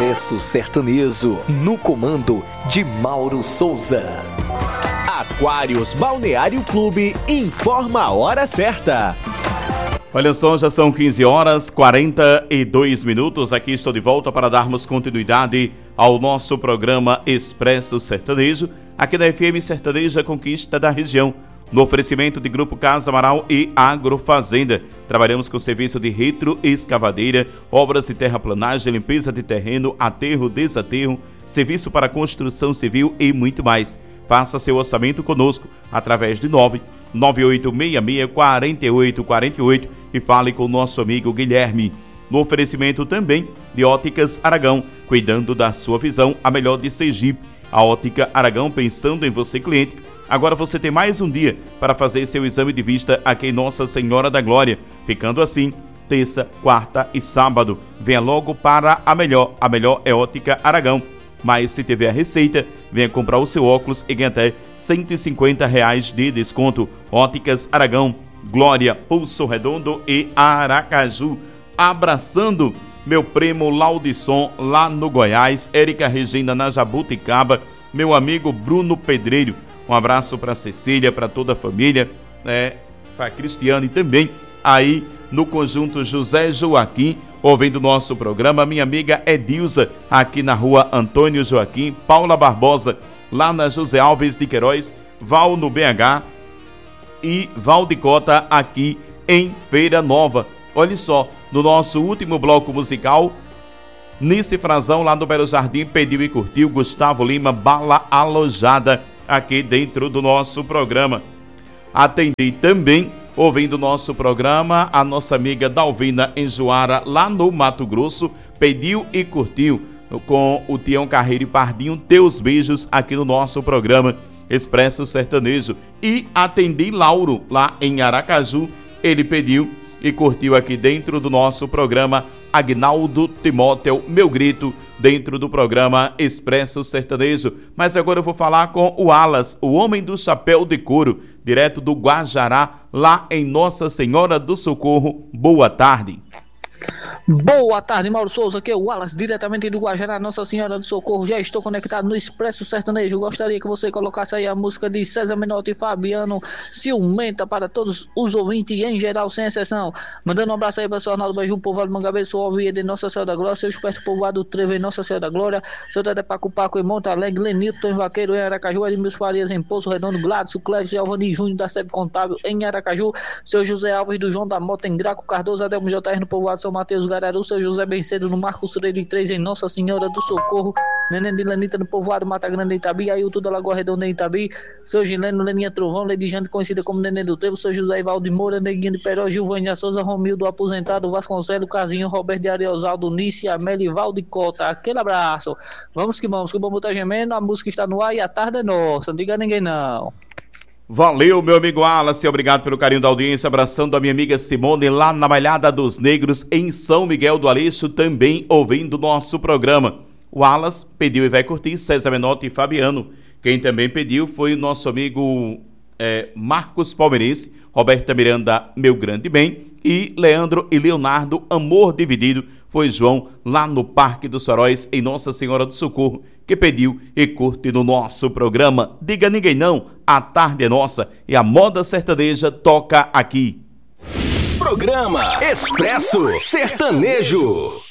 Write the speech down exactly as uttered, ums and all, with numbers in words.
Expresso Sertanejo, no comando de Mauro Souza. Aquários Balneário Clube informa a hora certa. Olha só, já são quinze horas e quarenta e dois minutos. Aqui estou de volta para darmos continuidade ao nosso programa Expresso Sertanejo, aqui da F M Sertaneja Conquista da Região, no oferecimento de Grupo Casa Amaral e Agrofazenda. Trabalhamos com serviço de retroescavadeira, obras de terraplanagem, limpeza de terreno, aterro, desaterro, serviço para construção civil e muito mais. Faça seu orçamento conosco através de nove nove oito seis seis quatro oito quatro oito e fale com o nosso amigo Guilherme. No oferecimento também de Óticas Aragão, cuidando da sua visão, a melhor de Sergipe. A Ótica Aragão, pensando em você, cliente. Agora você tem mais um dia para fazer seu exame de vista aqui em Nossa Senhora da Glória. Ficando assim, terça, quarta e sábado. Venha logo para a melhor. A melhor é Ótica Aragão. Mas se tiver a receita, venha comprar o seu óculos e ganhe até cento e cinquenta reais de desconto. Óticas Aragão, Glória, Pulso Redondo e Aracaju. Abraçando meu primo Laudisson lá no Goiás, Érica Regina na Jabuticaba, meu amigo Bruno Pedreiro. Um abraço para Cecília, para toda a família, né? Para Cristiane também, aí no conjunto José Joaquim, ouvindo o nosso programa. Minha amiga Edilza, aqui na rua Antônio Joaquim, Paula Barbosa, lá na José Alves de Queiroz, Val no B H e Valdicota aqui em Feira Nova. Olha só, no nosso último bloco musical, Nice Frazão lá no Belo Jardim pediu e curtiu Gustavo Lima, Bala Alojada, aqui dentro do nosso programa. Atendi também, ouvindo o nosso programa, a nossa amiga Dalvina Enjoara, lá no Mato Grosso, pediu e curtiu com o Tião Carreiro e Pardinho, Teus Beijos, aqui no nosso programa Expresso Sertanejo. E atendi Lauro, lá em Aracaju, ele pediu e curtiu aqui dentro do nosso programa Agnaldo Timóteo, Meu Grito, dentro do programa Expresso Sertanejo. Mas agora eu vou falar com o Alas, o homem do chapéu de couro, direto do Guajará, lá em Nossa Senhora do Socorro. Boa tarde. Boa tarde, Mauro Souza, aqui é o Wallace, diretamente do Guajará, Nossa Senhora do Socorro. Já estou conectado no Expresso Sertanejo. Gostaria que você colocasse aí a música de César Menotti e Fabiano, Ciumenta, para todos os ouvintes em geral, sem exceção. Mandando um abraço aí para o seu Arnaldo Beiju, povoado de Mangabeira, sou Alvia de Nossa Senhora da Glória, seu esperto povoado Trevo em Nossa Senhora da Glória, seu Tete Paco Paco em Monte Alegre, Lenilton em Vaqueiro em Aracaju, Edmilson Farias em Poço Redondo, Gladys, Clévis e Alvani Júnior da Sebe Contábil em Aracaju, seu José Alves do João da Mota em Graco Cardoso, Adelmo J R no povoado São Mateus Gararu, seu José Bencedo no Marcos Freire três em Nossa Senhora do Socorro, Neném de Lanita no povoado Mata Grande em Itabi, Ailton da Lagoa Redonda em Itabi, seu Gileno Leninha Trovão, Lady Jante conhecida como Neném do Trevo, seu José Ivaldo de Moura, Neguinho de Peró, Gilvânia Souza, Romildo Aposentado, Vasconcelos, Casinho, Roberto de Ariosaldo, Nice, Amélia e Valdicota. Aquele abraço. Vamos que vamos, que o bambu tá gemendo, a música está no ar e a tarde é nossa, não diga a ninguém não. Valeu, meu amigo Wallace, obrigado pelo carinho da audiência, abraçando a minha amiga Simone lá na Malhada dos Negros, em São Miguel do Aleixo, também ouvindo nosso programa. O Wallace pediu e vai curtir César Menotti e Fabiano. Quem também pediu foi o nosso amigo é, Marcos Palmeirense, Roberta Miranda, Meu Grande Bem, e Leandro e Leonardo, Amor Dividido. Foi João, lá no Parque dos Faróis, em Nossa Senhora do Socorro, que pediu e curte no nosso programa. Diga ninguém não, a tarde é nossa e a moda sertaneja toca aqui. Programa Expresso Sertanejo.